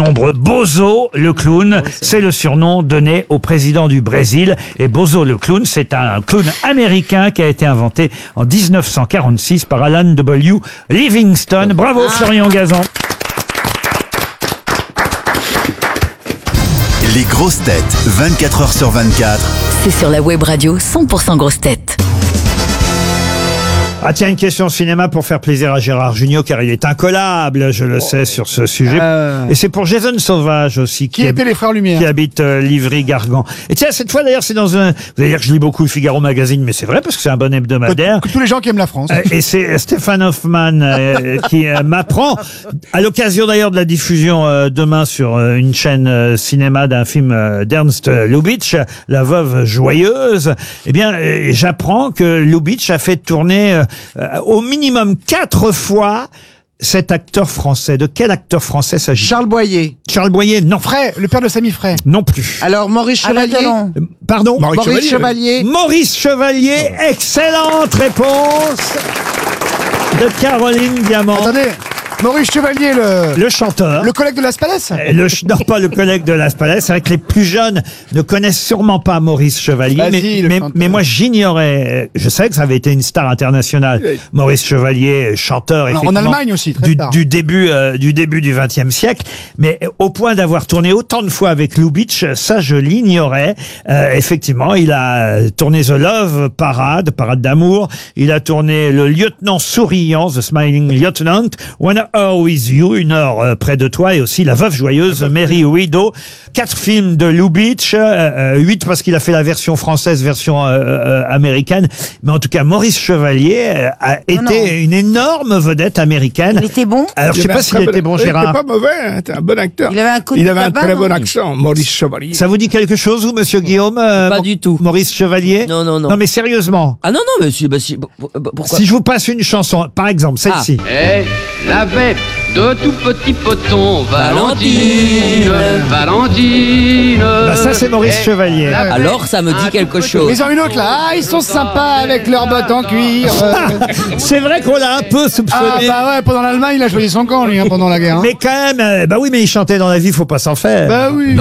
nombreux. Bozo le clown, c'est le surnom donné au président du Brésil. Et Bozo le clown, c'est un clown américain qui a été inventé en 1946 par Alan W. Livingston. Bravo Florian Gazan. Les grosses têtes, 24 heures sur 24. C'est sur la web radio 100% grosses têtes. Ah tiens, une question cinéma pour faire plaisir à Gérard Jugnot, car il est incollable, je le sais, sur ce sujet. Et c'est pour Jason Sauvage aussi, Qui étaient les frères Lumière. qui habite Livry-Gargan. Et tiens, cette fois d'ailleurs, c'est dans un... Vous allez dire que je lis beaucoup le Figaro Magazine, mais c'est vrai, parce que c'est un bon hebdomadaire. Que tous les gens qui aiment la France. Et c'est Stéphane Hoffman qui m'apprend, à l'occasion d'ailleurs de la diffusion demain sur une chaîne cinéma d'un film d'Ernst Lubitsch, La Veuve Joyeuse, eh bien, j'apprends que Lubitsch a fait tourner au minimum 4 fois cet acteur français. De quel acteur français s'agit-il? Charles Boyer. Charles Boyer, non. Fray, le père de Samy Fray. Non plus. Alors Maurice Chevalier. Pardon? Maurice Chevalier. Maurice Chevalier, excellente réponse de Caroline Diamant. Attendez, Maurice Chevalier, Le chanteur. le collègue de Las Palais. Non, pas le collègue de Las Palais. C'est vrai que les plus jeunes ne connaissent sûrement pas Maurice Chevalier. Ah si, le chanteur. mais moi, j'ignorais. Je savais que ça avait été une star internationale. Maurice Chevalier, chanteur, Alors, effectivement. en Allemagne aussi, très tard. du début du XXe siècle. Mais au point d'avoir tourné autant de fois avec Lubitsch, ça, je l'ignorais. Effectivement, il a tourné The Love Parade d'amour. Il a tourné Le Lieutenant Souriant, The Smiling Lieutenant. One Hour With You, une heure près de toi, et aussi La Veuve Joyeuse, Merry Widow. 4 films de Lubitsch, 8 parce qu'il a fait la version française, version américaine. Mais en tout cas, Maurice Chevalier a été une énorme vedette américaine. Il était bon. Alors, je sais pas s'il était bon, Gérard. Il était pas mauvais, hein, c'était un bon acteur. Il avait un coup de Il avait un tabac, très non bon accent, Maurice Chevalier. Ça vous dit quelque chose, vous, monsieur Guillaume? Pas du tout. Maurice Chevalier? Non, non, non. Non, mais sérieusement. Ah non, non, monsieur, pourquoi? Si je vous passe une chanson, par exemple, celle-ci. Elle avait de tout petits potons, Valentine, Valentine. Bah, ça, c'est Maurice Chevalier. Alors, ça me dit quelque chose. Ils ont une autre là. Ah, ils sont sympas avec leurs bottes en cuir. C'est vrai qu'on l'a un peu Ah soupçonné. bah ouais, pendant l'Allemagne, il a choisi son camp, lui, hein, pendant la guerre. Hein. Mais quand même, bah oui, mais il chantait dans la vie, faut pas s'en faire. Bah oui.